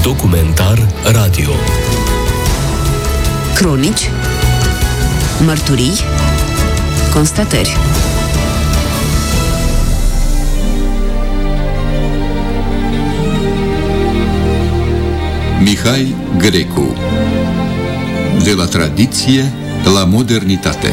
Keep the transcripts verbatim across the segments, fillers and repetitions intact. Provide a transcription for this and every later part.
Documentar radio. Cronici, mărturii, constatări. Mihai Grecu. De la tradiție la modernitate.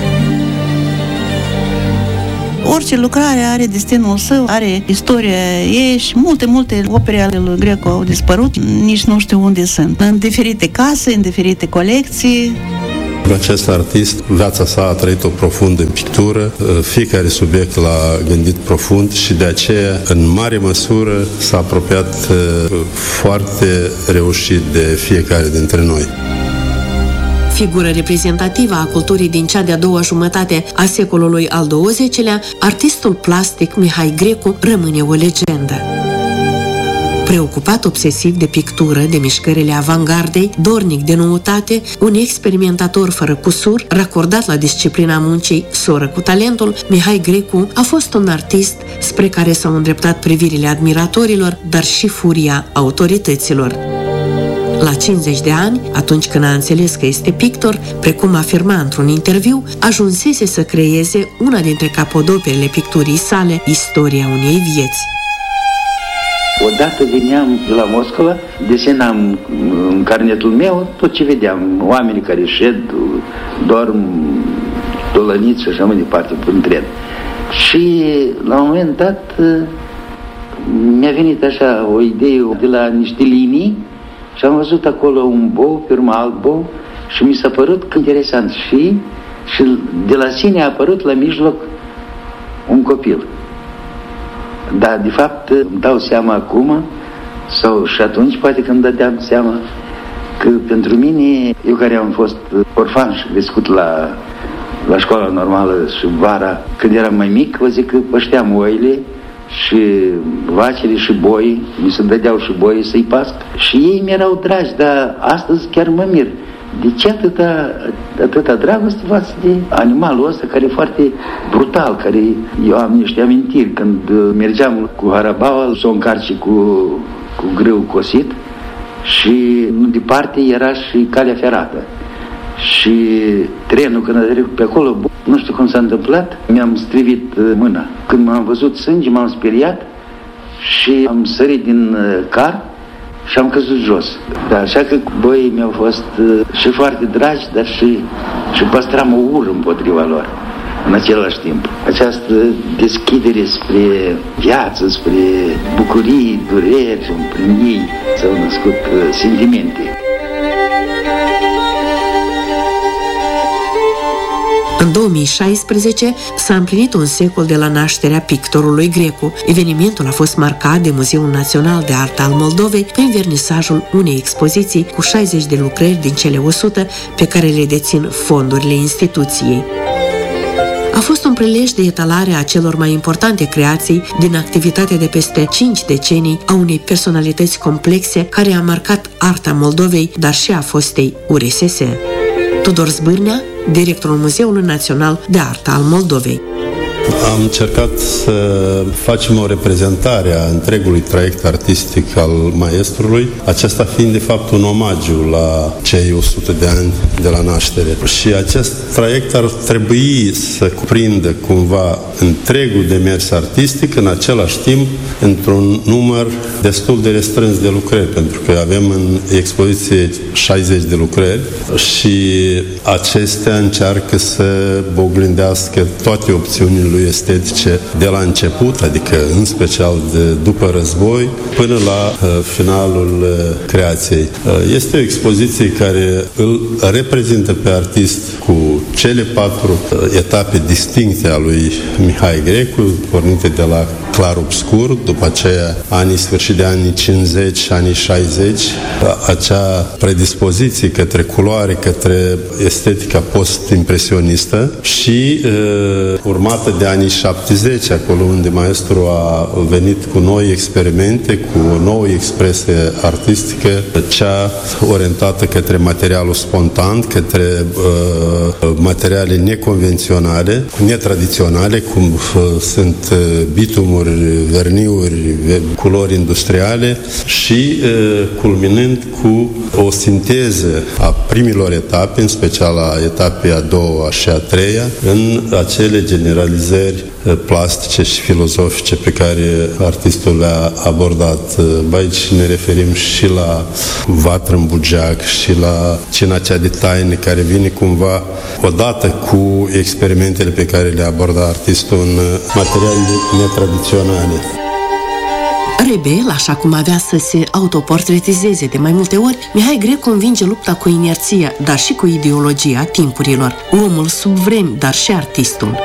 Orice lucrare are destinul său, are istoria ei și multe, multe opere ale lui Grecu au dispărut, nici nu știu unde sunt. În diferite case, în diferite colecții. Acest artist, viața sa a trăit-o profund în pictură, fiecare subiect l-a gândit profund și de aceea, în mare măsură, s-a apropiat foarte reușit de fiecare dintre noi. Figură reprezentativă a culturii din cea de-a doua jumătate a secolului al douăzecilea, artistul plastic Mihai Grecu rămâne o legendă. Preocupat obsesiv de pictură, de mișcările avangardei, dornic de noutate, un experimentator fără cusur, racordat la disciplina muncii, soră cu talentul, Mihai Grecu a fost un artist spre care s-au îndreptat privirile admiratorilor, dar și furia autorităților. La cincizeci de ani, atunci când a înțeles că este pictor, precum afirma într-un interviu, ajunsese să creeze una dintre capodoperele picturii sale, Istoria unei vieți. Odată veneam de la Moscova, desenam în carnetul meu tot ce vedeam, oamenii care șed, dorm, dolăniți și așa mai departe, în tren. Și la un moment dat mi-a venit așa o idee de la niște linii și am văzut acolo un bou, pe urmă alt bou și mi s-a părut interesant și, și de la sine a apărut la mijloc un copil. Dar, de fapt, îmi dau seama acum, sau și atunci, poate că îmi dădeam seama, că pentru mine, eu care am fost orfan și crescut la, la școala normală și vara, când eram mai mic, vă zic că pășteam oile și vacile și boi, mi se dădeau și boi să-i pasc. Și ei mi-erau dragi, dar astăzi chiar mă mir. De ce atâta, atâta dragoste față de animalul ăsta care e foarte brutal, care eu am niște amintiri când mergeam cu harabaua să o încarce cu, cu grâu cosit și nu departe era și calea ferată. Și trenul când a trecut pe acolo, nu știu cum s-a întâmplat, mi-am strivit mâna. Când m-am văzut sânge, m-am speriat și am sărit din car și am căzut jos. Dar așa că băii mi-au fost uh, și foarte dragi, dar și, și păstram o ură împotriva lor în același timp. Această deschidere spre viață, spre bucurii, dureri, prin ei s-au născut uh, sentimente. În două mii șaisprezece s-a împlinit un secol de la nașterea pictorului Grecu. Evenimentul a fost marcat de Muzeul Național de Artă al Moldovei prin vernisajul unei expoziții cu șaizeci de lucrări din cele o sută pe care le dețin fondurile instituției. A fost un prilej de etalare a celor mai importante creații din activitatea de peste cinci decenii a unei personalități complexe care a marcat arta Moldovei, dar și a fostei U R S S. Tudor Zbârnea, directorul Muzeului Național de Artă al Moldovei. Am încercat să facem o reprezentare a întregului traiect artistic al maestrului, acesta fiind de fapt un omagiu la cei o sută de ani de la naștere. Și acest traiect ar trebui să cuprindă cumva întregul demers artistic, în același timp într-un număr destul de restrâns de lucrări, pentru că avem în expoziție șaizeci de lucrări și acestea încearcă să oglindească toate opțiunile lui estetice de la început, adică în special de după război, până la uh, finalul uh, creației. Uh, este o expoziție care îl reprezintă pe artist cu cele patru uh, etape distincte a lui Mihai Grecu, pornite de la clar-obscur, după aceea anii sfârșit de anii cincizeci, anii șaizeci, uh, acea predispoziție către culoare, către estetica post-impresionistă și uh, urmată de anii șaptezeci, acolo unde maestru a venit cu noi experimente, cu o nouă expresie artistică, cea orientată către materialul spontan, către uh, materiale neconvenționale, netradiționale, cum uh, sunt uh, bitumuri verniuri, culori industriale și culminând cu o sinteză a primilor etape, în special a etapei a doua și a treia, în acele generalizări plastice și filozofice pe care artistul le-a abordat. Aici ne referim și la vatră în bugeac și la cina cea de taine, care vine cumva odată cu experimentele pe care le aborda artistul în materiale netradiționale. Rebel, așa cum avea să se autoportretizeze de mai multe ori, Mihai Grecu învinge lupta cu inerția, dar și cu ideologia timpurilor, omul sub vremi, dar și artistul.